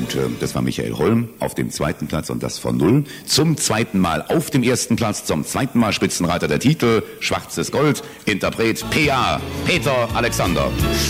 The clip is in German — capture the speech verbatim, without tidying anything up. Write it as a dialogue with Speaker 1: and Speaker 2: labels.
Speaker 1: Und äh, das war Michael Holm auf dem zweiten Platz und das von Null. Zum zweiten Mal auf dem ersten Platz, zum zweiten Mal Spitzenreiter der Titel, Schwarzes Gold, Interpret P A, Peter Alexander.